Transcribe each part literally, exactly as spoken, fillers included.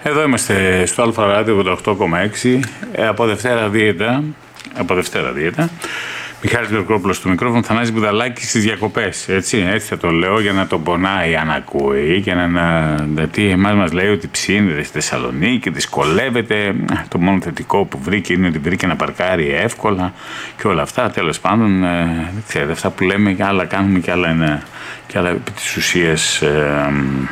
Εδώ είμαστε στο Αλφα Ράδιο ογδόντα οκτώ κόμμα έξι από Δευτέρα Δίαιτα. Από Δευτέρα Δίαιτα. Μιχάλης Μερκόπουλος στο μικρόφωνο, Θανάσης Μπουδαλάκης στις διακοπές. Έτσι, έτσι θα το λέω για να τον πονάει αν ακούει. Και να, να, γιατί εμάς μας λέει ότι ψήνεται στη Θεσσαλονίκη, δυσκολεύεται. Το μόνο θετικό που βρήκε είναι ότι βρήκε να παρκάρει εύκολα και όλα αυτά. Τέλος πάντων, ε, ξέρετε, αυτά που λέμε και άλλα κάνουμε και άλλα είναι. Και άλλα επί της ουσίας ε,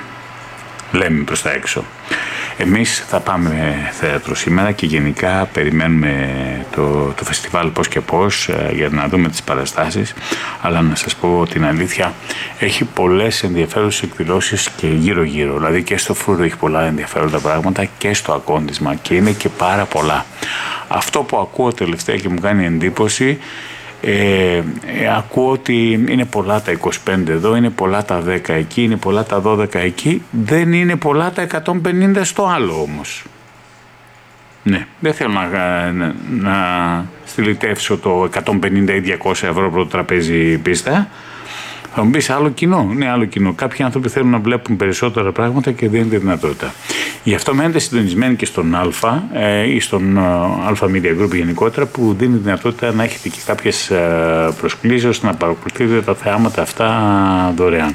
λέμε προς τα έξω. Εμείς θα πάμε θέατρο σήμερα και γενικά περιμένουμε το, το φεστιβάλ πώς και πώς για να δούμε τις παραστάσεις, αλλά να σας πω την αλήθεια, έχει πολλές ενδιαφέρουσες εκδηλώσεις και γύρω γύρω, δηλαδή και στο Φρούρο έχει πολλά ενδιαφέροντα πράγματα και στο Ακόντισμα και είναι και πάρα πολλά. Αυτό που ακούω τελευταία και μου κάνει εντύπωση, Ε, ε, ακούω ότι είναι πολλά τα είκοσι πέντε εδώ, είναι πολλά τα δέκα εκεί, είναι πολλά τα δώδεκα εκεί, δεν είναι πολλά τα εκατόν πενήντα στο άλλο όμως. Ναι, δεν θέλω να, να, να στυλιτεύσω το εκατόν πενήντα ή διακόσια ευρώ πρώτο τραπέζι πίστα. Θα μου πεις άλλο κοινό. Ναι, άλλο κοινό. Κάποιοι άνθρωποι θέλουν να βλέπουν περισσότερα πράγματα και δίνουν τη δυνατότητα. Γι' αυτό μένετε συντονισμένοι και στον Α ε, ή στον Α Media Group γενικότερα, που δίνει τη δυνατότητα να έχετε και κάποιες προσκλήσεις ώστε να παρακολουθείτε τα θεάματα αυτά δωρεάν.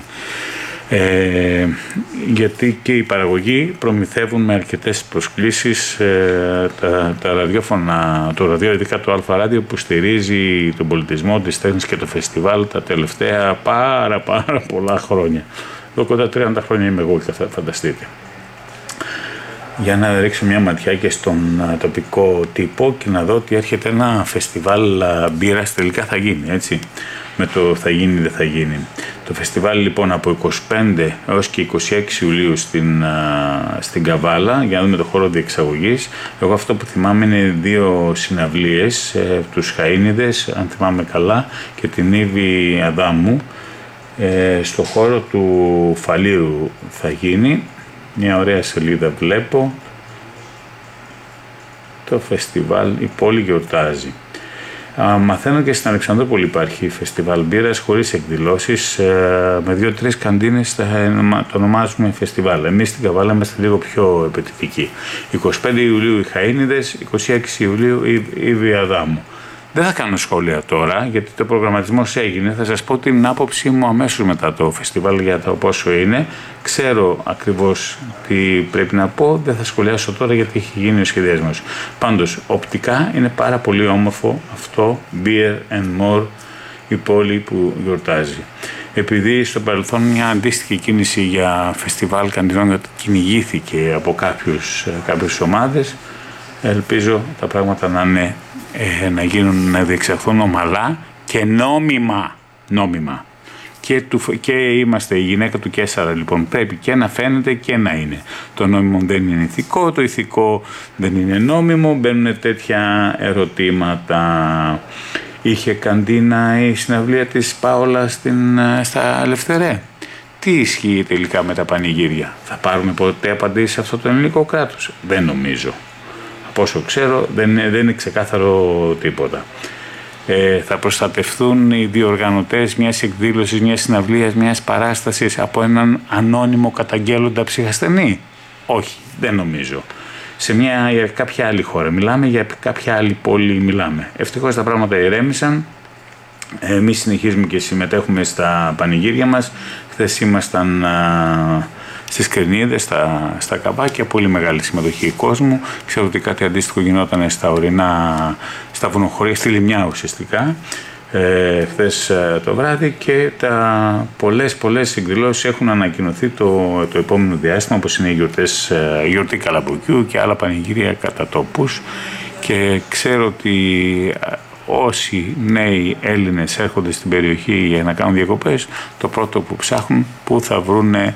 Ε, γιατί και οι παραγωγοί προμηθεύουν με αρκετές προσκλήσεις ε, τα, τα ραδιόφωνα, το ραδιό, ειδικά το Αλφα Ράδιο, που στηρίζει τον πολιτισμό, της τέχνης και το φεστιβάλ τα τελευταία πάρα πάρα πολλά χρόνια. Εδώ κοντά τριάντα χρόνια είμαι εγώ, θα φανταστείτε. Για να ρίξω μια ματιά και στον τοπικό τύπο και να δω ότι έρχεται ένα φεστιβάλ μπύρας, τελικά θα γίνει, έτσι. Με το θα γίνει δεν θα γίνει. Το φεστιβάλ λοιπόν από είκοσι πέντε έως και είκοσι έξι Ιουλίου στην, στην Καβάλα, για να δούμε το χώρο διεξαγωγής. Εγώ αυτό που θυμάμαι είναι δύο συναυλίες, ε, τους Χαΐνιδες, αν θυμάμαι καλά, και την Ήβη Αδάμου. Ε, στο χώρο του Φαλήρου θα γίνει. Μια ωραία σελίδα βλέπω. Το φεστιβάλ «Η πόλη γιορτάζει». Α, μαθαίνω και στην Αλεξανδρούπολη υπάρχει φεστιβάλ μπύρας χωρίς εκδηλώσεις, ε, με δύο-τρεις καντίνες, θα, το ονομάζουμε φεστιβάλ. Εμείς στην Καβάλα είμαστε λίγο πιο επαιτητικοί. είκοσι πέντε Ιουλίου οι Χαΐνιδες, είκοσι έξι Ιουλίου η Ήβη Αδάμου. Δεν θα κάνω σχόλια τώρα, γιατί το προγραμματισμός έγινε. Θα σας πω την άποψή μου αμέσως μετά το φεστιβάλ για το πόσο είναι. Ξέρω ακριβώς τι πρέπει να πω, δεν θα σχολιάσω τώρα γιατί έχει γίνει ο σχεδιασμός. Πάντως, οπτικά είναι πάρα πολύ όμορφο αυτό, Beer and More, η πόλη που γιορτάζει. Επειδή στο παρελθόν μια αντίστοιχη κίνηση για φεστιβάλ καντινών κυνηγήθηκε από κάποιους, κάποιες ομάδες, ελπίζω τα πράγματα να είναι Ε, να γίνουν, να διεξαχθούν ομαλά και νόμιμα, νόμιμα. Και, του, και είμαστε η γυναίκα του Κέσσαρα, λοιπόν, πρέπει και να φαίνεται και να είναι. Το νόμιμο δεν είναι ηθικό, το ηθικό δεν είναι νόμιμο, μπαίνουν τέτοια ερωτήματα. Είχε καντίνα η συναυλία της Πάολα στην, στα Ελευθερέ. Τι ισχύει τελικά με τα πανηγύρια? Θα πάρουμε ποτέ απαντήσεις σε αυτό το ελληνικό κράτος? Δεν νομίζω. Όσο ξέρω δεν, δεν είναι ξεκάθαρο τίποτα. Ε, θα προστατευτούν οι διοργανωτές μιας εκδήλωσης, μιας συναυλίας, μιας παράστασης από έναν ανώνυμο καταγγέλλοντα ψυχασθενή? Όχι, δεν νομίζω. Σε μια, για κάποια άλλη χώρα μιλάμε, για κάποια άλλη πόλη μιλάμε. Ευτυχώς τα πράγματα ηρέμησαν. Εμείς συνεχίζουμε και συμμετέχουμε στα πανηγύρια μας. Χθες ήμασταν α, στις Κρινίδες, στα, στα Καβάκια, πολύ μεγάλη συμμετοχή κόσμου. Ξέρω ότι κάτι αντίστοιχο γινόταν στα ορεινά, στα βουνοχωρία, στη Λιμιά ουσιαστικά, ε, χθες ε, το βράδυ, και τα πολλές πολλές εκδηλώσεις έχουν ανακοινωθεί το, το επόμενο διάστημα, όπως είναι οι γιορτές, ε, η γιορτή Καλαμποκιού και άλλα πανηγύρια κατά τόπους. Και ξέρω ότι όσοι νέοι Έλληνες έρχονται στην περιοχή για να κάνουν διακοπές, το πρώτο που ψάχνουν που θα βρούνε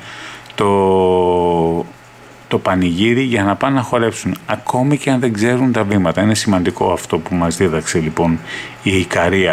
το, το πανηγύρι για να πάνε να χορέψουν, ακόμη και αν δεν ξέρουν τα βήματα. Είναι σημαντικό αυτό που μας δίδαξε λοιπόν η Ικαρία